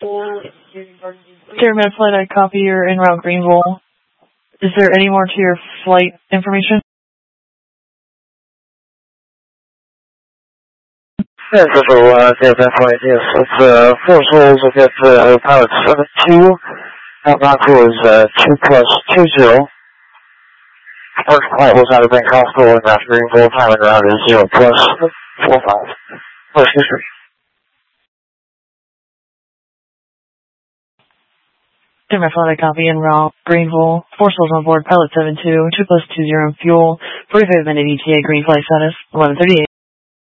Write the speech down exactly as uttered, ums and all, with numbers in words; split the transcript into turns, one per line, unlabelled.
Dear Med Flight, I copy your en route Greenville. Is there any more to your flight information?
Yes, this will uh, get that flight, yes. It's uh, four souls, we'll get uh, pilot seven two. Outbound crew is uh, two plus two zero. First flight was out of Bank Hospital and Route Greenville. Time and route is zero plus four five. First history.
Dear Med Flight, I copy en route Greenville. Four souls on board, pilot seven two, two plus two zero fuel, forty-five minute E T A, green flight status, eleven thirty-eight.